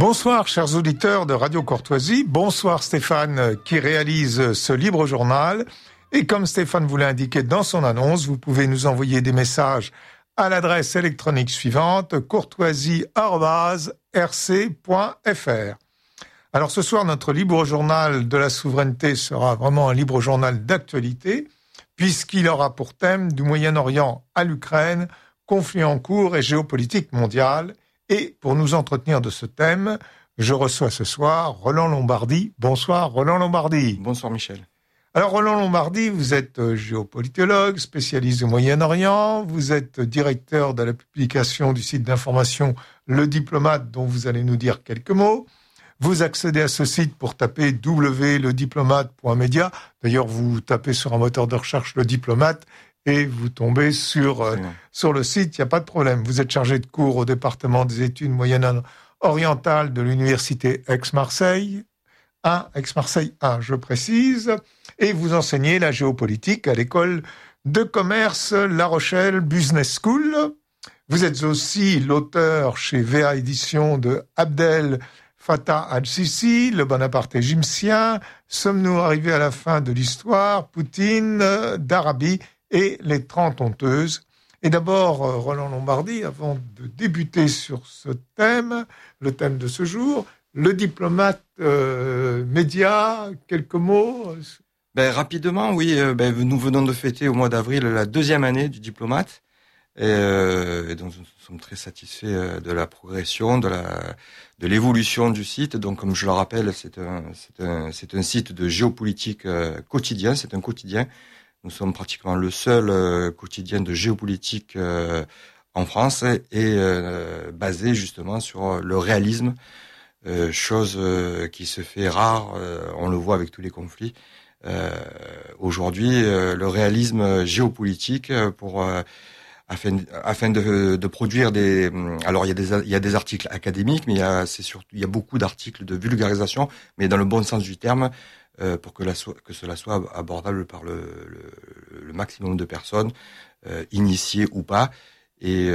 Bonsoir, chers auditeurs de Radio Courtoisie. Bonsoir Stéphane qui réalise ce libre journal. Et comme Stéphane vous l'a indiqué dans son annonce, vous pouvez nous envoyer des messages à l'adresse électronique suivante, courtoisie@rc.fr. Alors ce soir, notre libre journal de la souveraineté sera vraiment un libre journal d'actualité, puisqu'il aura pour thème du Moyen-Orient à l'Ukraine, conflit en cours et géopolitique mondiale. Et pour nous entretenir de ce thème, je reçois ce soir Roland Lombardi. Bonsoir Roland Lombardi. Bonsoir Michel. Alors Roland Lombardi, vous êtes géopolitologue, spécialiste du Moyen-Orient, vous êtes directeur de la publication du site d'information Le Diplomate, dont vous allez nous dire quelques mots. Vous accédez à ce site pour taper www.lediplomate.media. D'ailleurs, vous tapez sur un moteur de recherche Le Diplomate et vous tombez sur le site, il n'y a pas de problème. Vous êtes chargé de cours au département des études moyen-orientales de l'université Aix-Marseille 1, je précise, et vous enseignez la géopolitique à l'école de commerce La Rochelle Business School. Vous êtes aussi l'auteur chez VA Éditions de Abdel Fattah al-Sisi, le Bonaparte égyptien, Sommes-nous arrivés à la fin de l'histoire, Poutine, d'Arabie et les 30 honteuses. Et d'abord, Roland Lombardi, avant de débuter sur ce thème, le thème de ce jour, le diplomate média, quelques mots. Rapidement, oui. Nous venons de fêter au mois d'avril la 2e année du diplomate. Et donc nous sommes très satisfaits de la progression, de l'évolution du site. Donc comme je le rappelle, c'est un site de géopolitique quotidien, c'est un quotidien. Nous sommes pratiquement le seul quotidien de géopolitique en France et basé justement sur le réalisme, chose qui se fait rare, on le voit avec tous les conflits. Aujourd'hui, le réalisme géopolitique afin de produire des. Alors il y a des articles académiques, mais il y a beaucoup d'articles de vulgarisation, mais dans le bon sens du terme, pour que cela soit abordable par le maximum de personnes, initiées ou pas. Et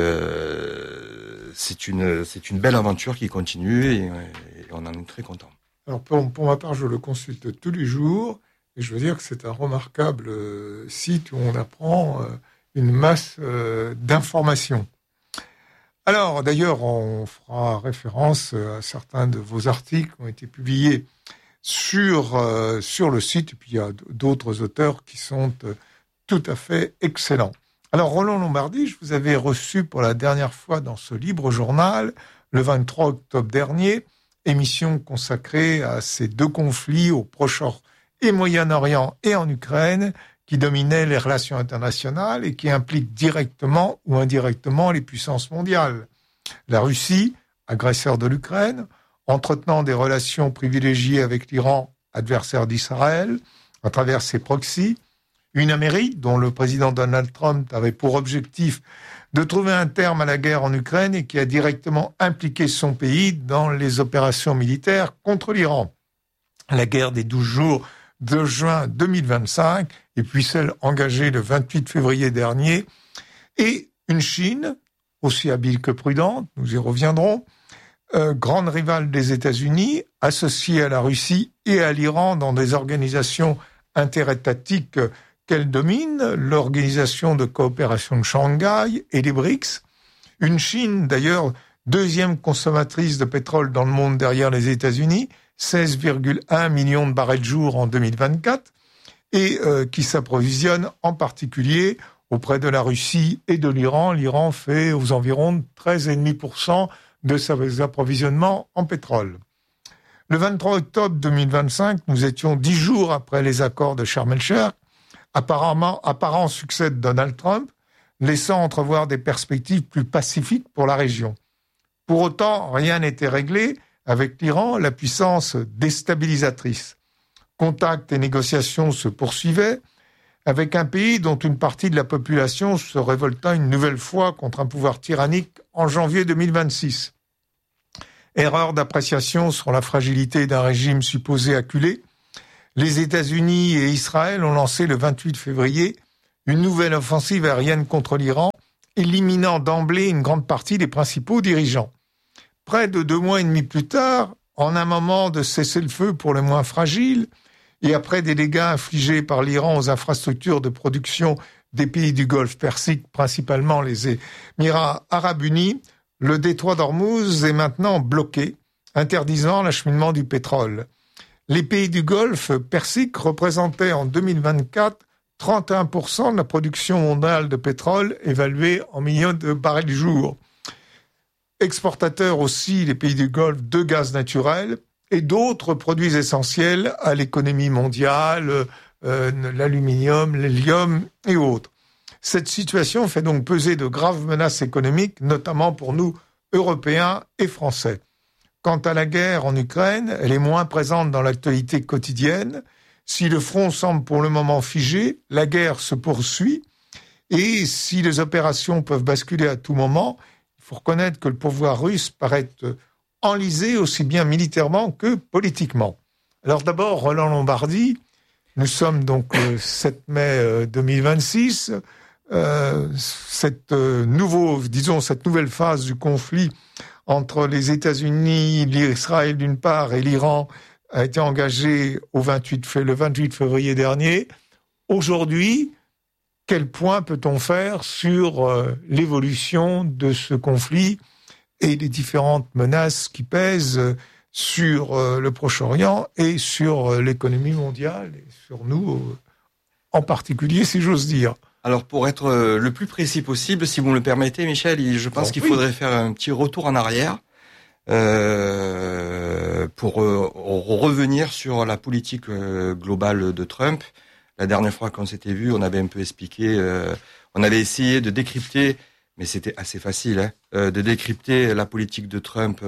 c'est une belle aventure qui continue et on en est très content. Alors pour ma part, je le consulte tous les jours et je veux dire que c'est un remarquable site où on apprend une masse d'informations. Alors d'ailleurs, on fera référence à certains de vos articles qui ont été publiés sur le site, et puis il y a d'autres auteurs qui sont tout à fait excellents. Alors Roland Lombardi, je vous avais reçu pour la dernière fois dans ce libre journal, le 23 octobre dernier, émission consacrée à ces deux conflits au Proche-Orient et Moyen-Orient et en Ukraine, qui dominaient les relations internationales et qui impliquent directement ou indirectement les puissances mondiales. La Russie, agresseur de l'Ukraine, entretenant des relations privilégiées avec l'Iran, adversaire d'Israël, à travers ses proxys, une Amérique dont le président Donald Trump avait pour objectif de trouver un terme à la guerre en Ukraine et qui a directement impliqué son pays dans les opérations militaires contre l'Iran. La guerre des 12 jours de juin 2025, et puis celle engagée le 28 février dernier, et une Chine, aussi habile que prudente, nous y reviendrons, grande rivale des États-Unis, associée à la Russie et à l'Iran dans des organisations interétatiques qu'elle domine, l'Organisation de coopération de Shanghai et les BRICS. Une Chine, d'ailleurs, deuxième consommatrice de pétrole dans le monde derrière les États-Unis, 16,1 millions de barils jour en 2024, et qui s'approvisionne en particulier auprès de la Russie et de l'Iran. L'Iran fait aux environs de 13,5% de ses approvisionnements en pétrole. Le 23 octobre 2025, nous étions 10 jours après les accords de Sharm el-Sheikh, apparent succès de Donald Trump, laissant entrevoir des perspectives plus pacifiques pour la région. Pour autant, rien n'était réglé avec l'Iran, la puissance déstabilisatrice. Contacts et négociations se poursuivaient avec un pays dont une partie de la population se révolta une nouvelle fois contre un pouvoir tyrannique en janvier 2026. Erreur d'appréciation sur la fragilité d'un régime supposé acculé, les États-Unis et Israël ont lancé le 28 février une nouvelle offensive aérienne contre l'Iran, éliminant d'emblée une grande partie des principaux dirigeants. près de 2 mois et demi plus tard, en un moment de cessez-le-feu pour les moins fragiles, et après des dégâts infligés par l'Iran aux infrastructures de production des pays du Golfe Persique, principalement les Émirats arabes unis, le détroit d'Ormuz est maintenant bloqué, interdisant l'acheminement du pétrole. Les pays du Golfe Persique représentaient en 2024 31% de la production mondiale de pétrole, évaluée en millions de barils jour. Exportateurs aussi, les pays du Golfe, de gaz naturel et d'autres produits essentiels à l'économie mondiale, l'aluminium, l'hélium et autres. Cette situation fait donc peser de graves menaces économiques, notamment pour nous, Européens et Français. Quant à la guerre en Ukraine, elle est moins présente dans l'actualité quotidienne. Si le front semble pour le moment figé, la guerre se poursuit. Et si les opérations peuvent basculer à tout moment, il faut reconnaître que le pouvoir russe paraît enlisé aussi bien militairement que politiquement. Alors d'abord, Roland Lombardi, nous sommes donc le 7 mai 2026. Cette nouvelle phase du conflit entre les États-Unis, l'Israël d'une part et l'Iran a été engagée le 28 février dernier. Aujourd'hui, quel point peut-on faire sur l'évolution de ce conflit et les différentes menaces qui pèsent sur le Proche-Orient et sur l'économie mondiale et sur nous en particulier, si j'ose dire? Alors, pour être le plus précis possible, si vous me le permettez, Michel, je pense qu'il faudrait faire un petit retour en arrière pour revenir sur la politique globale de Trump. La dernière fois qu'on s'était vu, on avait un peu expliqué, on avait essayé de décrypter, mais c'était assez facile, de décrypter la politique de Trump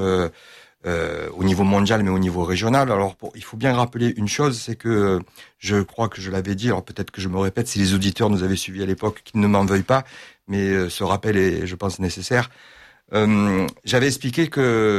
au niveau mondial, mais au niveau régional. Alors, il faut bien rappeler une chose, c'est que je crois que je l'avais dit, alors peut-être que je me répète, si les auditeurs nous avaient suivis à l'époque, qu'ils ne m'en veuillent pas, mais ce rappel est, je pense, nécessaire. J'avais expliqué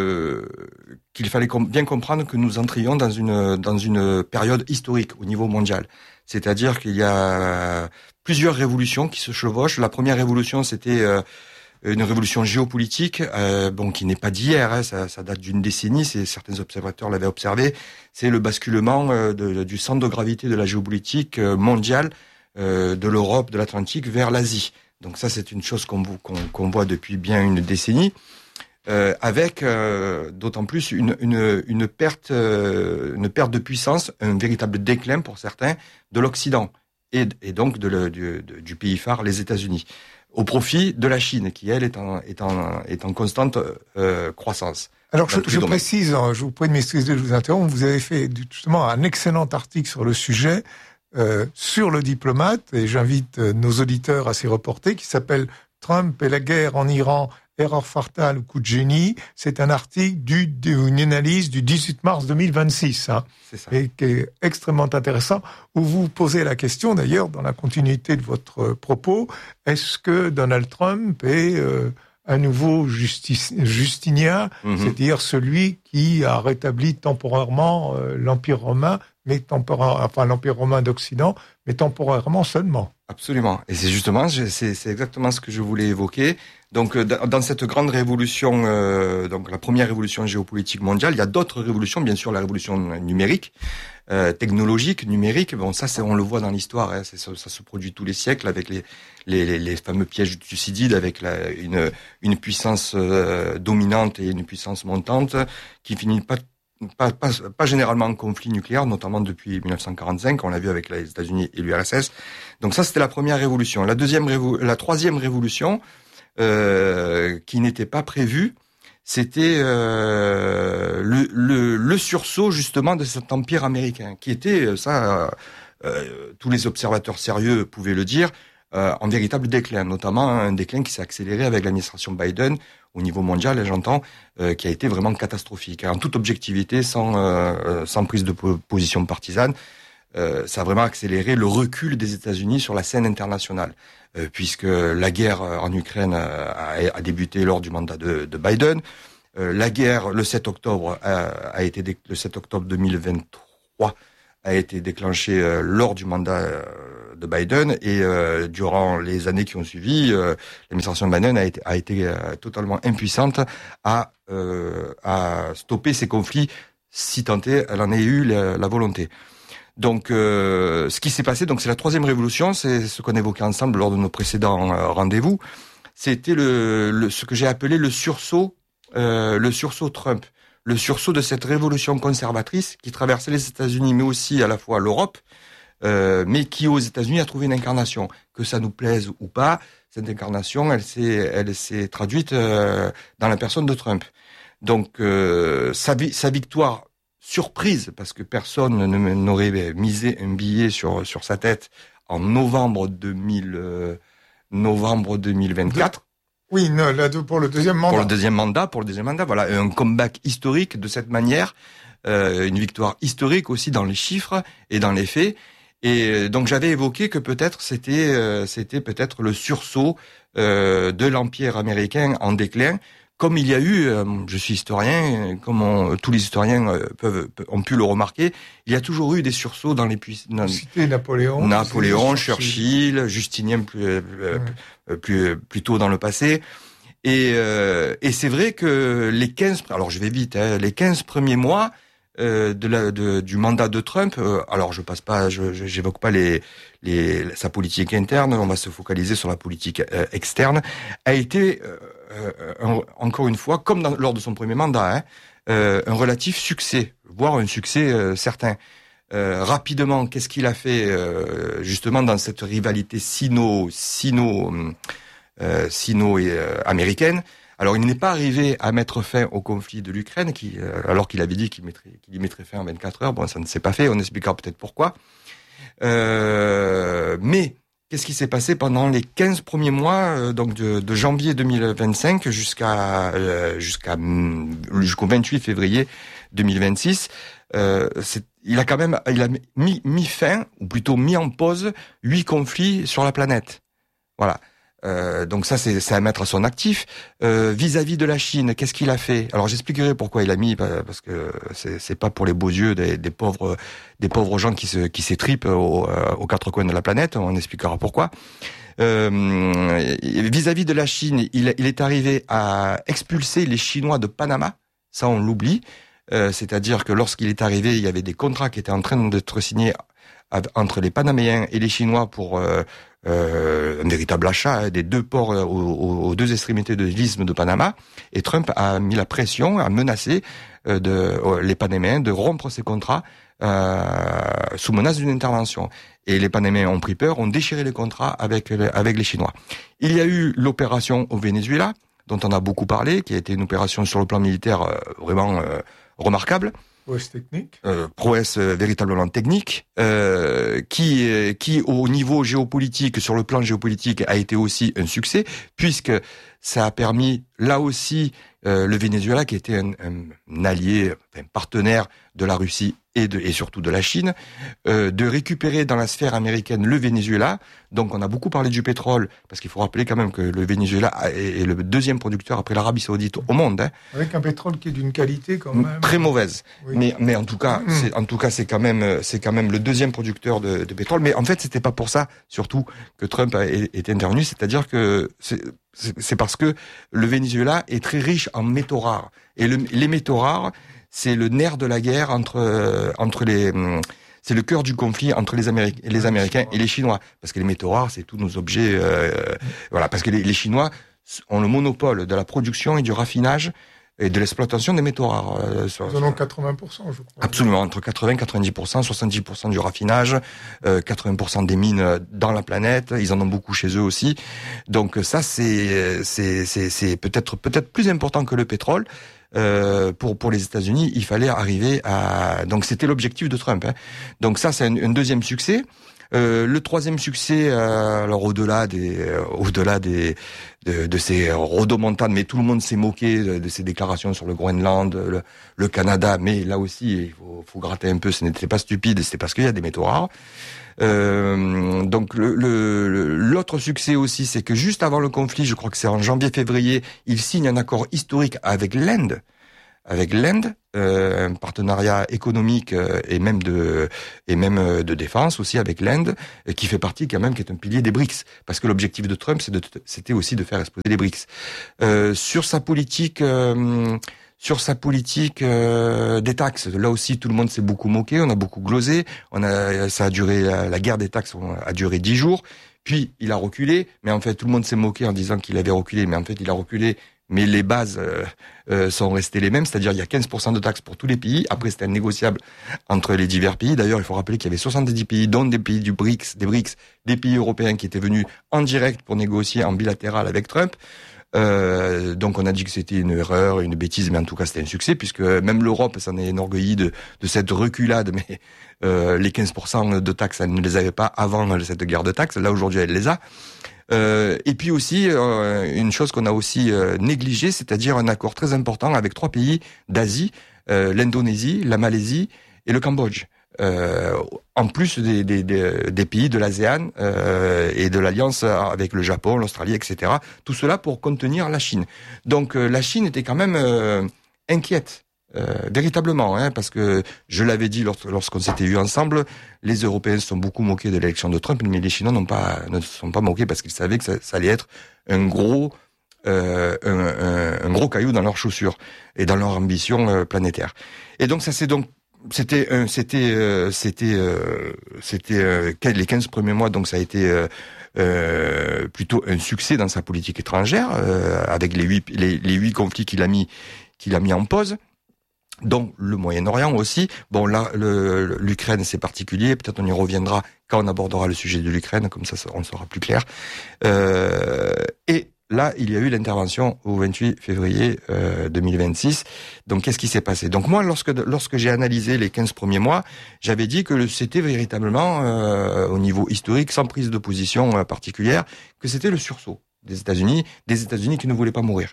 qu'il fallait bien comprendre que nous entrions dans une période historique au niveau mondial. C'est-à-dire qu'il y a plusieurs révolutions qui se chevauchent. La première révolution, c'était une révolution géopolitique, qui n'est pas d'hier, ça date d'une décennie, certains observateurs l'avaient observé, c'est le basculement du centre de gravité de la géopolitique mondiale de l'Europe, de l'Atlantique vers l'Asie. Donc ça, c'est une chose qu'on voit depuis bien une décennie, avec d'autant plus une perte de puissance, un véritable déclin pour certains de l'Occident et donc du pays phare, les États-Unis, au profit de la Chine, qui elle est en constante croissance. Alors je précise, je vous prie de m'excuser de vous interrompre, vous avez fait justement un excellent article sur le sujet, sur le diplomate, et j'invite nos auditeurs à s'y reporter, qui s'appelle « Trump et la guerre en Iran, erreur fatale ou coup de génie ». C'est un article d'une analyse du 18 mars 2026, C'est ça. Et qui est extrêmement intéressant, où vous posez la question, d'ailleurs, dans la continuité de votre propos, est-ce que Donald Trump est un nouveau Justinien, c'est-à-dire celui qui a rétabli temporairement l'Empire romain, l'Empire romain d'Occident, mais temporairement seulement. Absolument. Et c'est justement, c'est exactement ce que je voulais évoquer. Donc, dans cette grande révolution, donc la première révolution géopolitique mondiale, il y a d'autres révolutions, bien sûr, la révolution numérique, technologique, numérique. Bon, ça, on le voit dans l'histoire, ça se produit tous les siècles avec les fameux pièges de Thucydide, avec une puissance dominante et une puissance montante qui finit pas généralement en conflit nucléaire, notamment depuis 1945, on l'a vu avec les États-Unis et l'URSS. Donc ça, c'était la première révolution. La troisième révolution, qui n'était pas prévue, c'était le sursaut justement de cet empire américain, qui était tous les observateurs sérieux pouvaient le dire, en véritable déclin, notamment un déclin qui s'est accéléré avec l'administration Biden au niveau mondial, j'entends, qui a été vraiment catastrophique. En toute objectivité, sans prise de position partisane, ça a vraiment accéléré le recul des États-Unis sur la scène internationale, puisque la guerre en Ukraine a débuté lors du mandat de Biden. La guerre, le 7 octobre 2023, a été déclenchée lors du mandat de Biden, et durant les années qui ont suivi, l'administration Biden a été totalement impuissante à à stopper ces conflits si tant est elle en ait eu la volonté. Donc, ce qui s'est passé, donc c'est la troisième révolution, c'est ce qu'on évoquait ensemble lors de nos précédents rendez-vous. C'était ce que j'ai appelé le sursaut Trump, le sursaut de cette révolution conservatrice qui traversait les États-Unis, mais aussi à la fois l'Europe, mais qui aux États-Unis a trouvé une incarnation. Que ça nous plaise ou pas, cette incarnation, elle s'est traduite dans la personne de Trump. Donc, sa victoire surprise, parce que personne n'aurait misé un billet sur sa tête en novembre 2024. Oui, non, là, pour le deuxième mandat. Pour le deuxième mandat, voilà, un comeback historique de cette manière, une victoire historique aussi dans les chiffres et dans les faits. Et donc j'avais évoqué que peut-être c'était peut-être le sursaut de l'empire américain en déclin. Comme il y a eu, je suis historien, comme tous les historiens ont pu le remarquer, il y a toujours eu des sursauts dans les puissances. Citer Napoléon, Churchill, Justinien plus tôt dans le passé. Et c'est vrai que les 15 premiers mois du mandat de Trump, alors j'évoque pas sa politique interne, on va se focaliser sur la politique externe, a été encore une fois, comme lors de son premier mandat, un relatif succès, voire un succès certain. Rapidement, qu'est-ce qu'il a fait justement dans cette rivalité sino-américaine? Alors, il n'est pas arrivé à mettre fin au conflit de l'Ukraine, alors qu'il avait dit qu'il y mettrait fin en 24 heures. Bon, ça ne s'est pas fait, on expliquera peut-être pourquoi. Mais qu'est-ce qui s'est passé pendant les 15 premiers mois, donc de janvier 2025 jusqu'au 28 février 2026 il a mis fin, ou plutôt mis en pause 8 conflits sur la planète. Voilà. Donc ça, c'est à mettre à son actif. Vis-à-vis de la Chine, qu'est-ce qu'il a fait? Alors j'expliquerai pourquoi il a mis, parce que c'est pas pour les beaux yeux des pauvres gens qui s'étripent aux quatre coins de la planète. On expliquera pourquoi. Vis-à-vis de la Chine, il est arrivé à expulser les Chinois de Panama. Ça, on l'oublie. C'est-à-dire que lorsqu'il est arrivé, il y avait des contrats qui étaient en train d'être signés entre les Panaméens et les Chinois pour un véritable achat des deux ports aux deux extrémités de l'isthme de Panama. Et Trump a mis la pression, a menacé les Panaméens de rompre ces contrats sous menace d'une intervention. Et les Panaméens ont pris peur, ont déchiré les contrats avec les Chinois. Il y a eu l'opération au Venezuela, dont on a beaucoup parlé, qui a été une opération sur le plan militaire vraiment remarquable. Prouesse technique. Prouesse véritablement technique, qui au niveau géopolitique, sur le plan géopolitique, a été aussi un succès, puisque ça a permis, là aussi, le Venezuela, qui était un allié, un partenaire de la Russie et surtout de la Chine, de récupérer dans la sphère américaine le Venezuela. Donc on a beaucoup parlé du pétrole, parce qu'il faut rappeler quand même que le Venezuela est le deuxième producteur après l'Arabie Saoudite au monde. Hein. Avec un pétrole qui est d'une qualité quand même très mauvaise. Oui. Mais en tout cas, c'est quand même le deuxième producteur de pétrole. Mais en fait, c'était pas pour ça, surtout, que Trump est intervenu. C'est-à-dire que c'est parce que le Venezuela est très riche en métaux rares. Et les métaux rares, c'est le nerf de la guerre c'est le cœur du conflit entre les Américains et les Chinois. Parce que les métaux rares, c'est tous nos objets, voilà. Parce que les Chinois ont le monopole de la production et du raffinage et de l'exploitation des métaux rares. Ils en ont 80%, je crois. Absolument, entre 80, 90%, 70% du raffinage, 80% des mines dans la planète. Ils en ont beaucoup chez eux aussi. Donc ça, c'est peut-être plus important que le pétrole. Pour les États-Unis, il fallait arriver à... Donc c'était l'objectif de Trump. Hein. Donc ça, c'est un deuxième succès. Le troisième succès, alors au-delà de ces rodomontades, mais tout le monde s'est moqué de ces déclarations sur le Groenland, le Canada, mais là aussi, il faut gratter un peu, ce n'était pas stupide, c'était parce qu'il y a des métaux rares. Donc l'autre succès aussi, c'est que juste avant le conflit, je crois que c'est en janvier-février, il signe un accord historique avec l'Inde. avec l'Inde, un partenariat économique et même de défense aussi avec l'Inde, qui fait partie quand même, qui est un pilier des BRICS, parce que l'objectif de Trump c'était aussi de faire exploser les BRICS. Sur sa politique des taxes, là aussi tout le monde s'est beaucoup moqué, on a beaucoup glosé, ça a duré, la guerre des taxes a duré 10 jours, puis il a reculé, mais en fait tout le monde s'est moqué en disant qu'il avait reculé, mais en fait il a reculé, mais les bases sont restées les mêmes, c'est-à-dire il y a 15% de taxes pour tous les pays, après c'était négociable entre les divers pays, d'ailleurs il faut rappeler qu'il y avait 70 pays, dont des pays des BRICS, des pays européens qui étaient venus en direct pour négocier en bilatéral avec Trump. Donc on a dit que c'était une erreur, une bêtise, mais en tout cas c'était un succès, puisque même l'Europe s'en est enorgueillie de cette reculade, mais les 15% de taxes, elle ne les avait pas avant cette guerre de taxes, là aujourd'hui elle les a. Et puis aussi, une chose qu'on a aussi négligée, c'est-à-dire un accord très important avec 3 pays d'Asie, l'Indonésie, la Malaisie et le Cambodge. En plus des pays de l'ASEAN et de l'alliance avec le Japon, l'Australie, etc. Tout cela pour contenir la Chine. Donc la Chine était quand même inquiète, véritablement, parce que je l'avais dit lorsqu'on s'était vu ensemble, les Européens se sont beaucoup moqués de l'élection de Trump, mais les Chinois ne se sont pas moqués parce qu'ils savaient que ça allait être un gros caillou dans leurs chaussures et dans leur ambition planétaire. Et donc ça c'est donc c'était les 15 premiers mois, donc ça a été plutôt un succès dans sa politique étrangère, avec les 8 conflits qu'il a mis en pause. Donc le Moyen-Orient aussi. Bon là, l'Ukraine c'est particulier. Peut-être on y reviendra quand on abordera le sujet de l'Ukraine, comme ça on sera plus clair. Et là, il y a eu l'intervention au 28 février 2026. Donc, qu'est-ce qui s'est passé ? Donc, moi, lorsque j'ai analysé les 15 premiers mois, j'avais dit que c'était véritablement, au niveau historique, sans prise de position particulière, que c'était le sursaut des États-Unis qui ne voulaient pas mourir.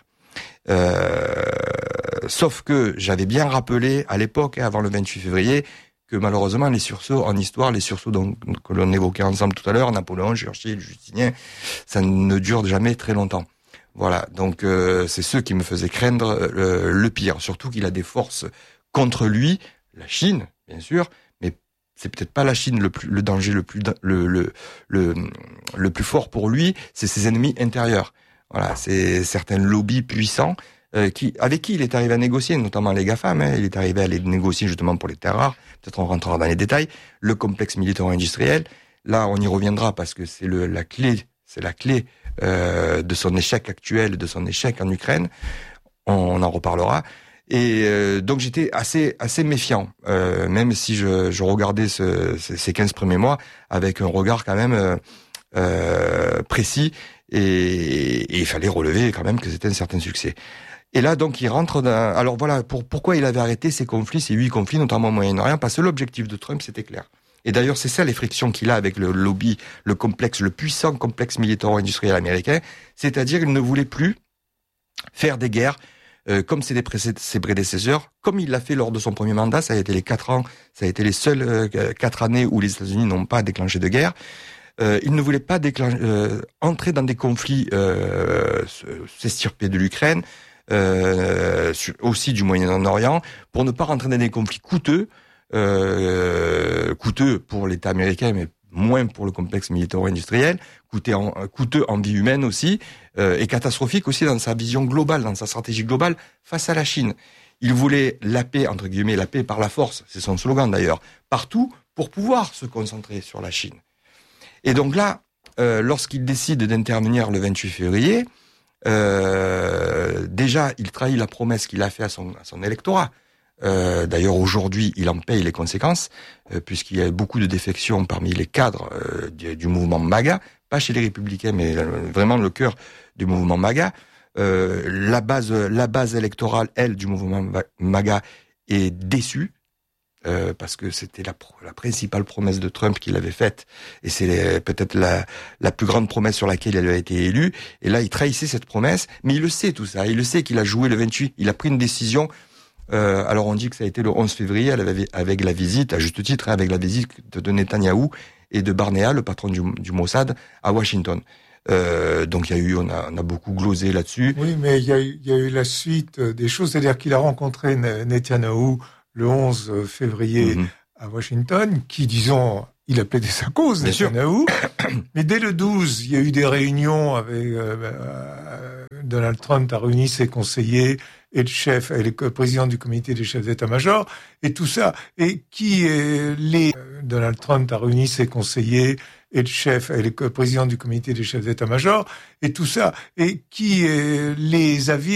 Sauf que j'avais bien rappelé à l'époque, avant le 28 février, que malheureusement les sursauts en histoire, que l'on évoquait ensemble tout à l'heure, Napoléon, Churchill, Justinien, ça ne dure jamais très longtemps. Voilà, donc c'est ceux qui me faisaient craindre le pire, surtout qu'il a des forces contre lui, la Chine, bien sûr, mais c'est peut-être pas la Chine le danger le plus fort pour lui, c'est ses ennemis intérieurs. Voilà, c'est certains lobbies puissants avec qui il est arrivé à négocier, notamment les GAFAM, il est arrivé à les négocier justement pour les terres rares, peut-être on rentrera dans les détails, le complexe militaro-industriel, là on y reviendra parce que c'est la clé de son échec actuel, de son échec en Ukraine, on en reparlera, et donc j'étais assez méfiant, même si je regardais ces 15 premiers mois avec un regard quand même précis, et il fallait relever quand même que c'était un certain succès. Et là, donc, il rentre dans... Alors voilà, pourquoi il avait arrêté ces 8 conflits, notamment au Moyen-Orient, parce que l'objectif de Trump, c'était clair. Et d'ailleurs, c'est ça les frictions qu'il a avec le lobby, le puissant complexe militaro-industriel américain, c'est-à-dire qu'il ne voulait plus faire des guerres comme ses prédécesseurs, comme il l'a fait lors de son premier mandat, ça a été les 4 ans, ça a été les seules 4 années où les États-Unis n'ont pas déclenché de guerre. Il ne voulait pas entrer dans des conflits, s'extirper de l'Ukraine, aussi du Moyen-Orient, pour ne pas rentrer dans des conflits coûteux pour l'État américain, mais moins pour le complexe militaro-industriel, coûteux en vie humaine aussi, et catastrophique aussi dans sa vision globale, dans sa stratégie globale face à la Chine. Il voulait la paix, entre guillemets, la paix par la force, c'est son slogan d'ailleurs, partout, pour pouvoir se concentrer sur la Chine. Et donc là, lorsqu'il décide d'intervenir le 28 février, déjà, il trahit la promesse qu'il a faite à son électorat. D'ailleurs, aujourd'hui, il en paye les conséquences, puisqu'il y a beaucoup de défections parmi les cadres du mouvement MAGA, pas chez les républicains, mais vraiment le cœur du mouvement MAGA. La base électorale, elle, du mouvement MAGA est déçue, parce que c'était la principale promesse de Trump qu'il avait faite, et c'est peut-être la plus grande promesse sur laquelle il a été élu, et là il trahissait cette promesse, mais il le sait tout ça, il le sait qu'il a joué le 28, il a pris une décision, alors on dit que ça a été le 11 février, avec la visite, à juste titre, avec la visite de Netanyahou et de Barnea, le patron du Mossad, à Washington. Donc on a beaucoup glosé là-dessus. Oui, mais il y a eu la suite des choses, c'est-à-dire qu'il a rencontré Netanyahou le 11 février à Washington, qui, disons, il a plaidé sa cause, Netanyahou. Mais dès le 12, il y a eu des réunions avec Donald Trump a réuni ses conseillers et le président du comité des chefs d'état-major et tout ça. Et Donald Trump a réuni ses conseillers et le président du comité des chefs d'état-major et tout ça. Et les avis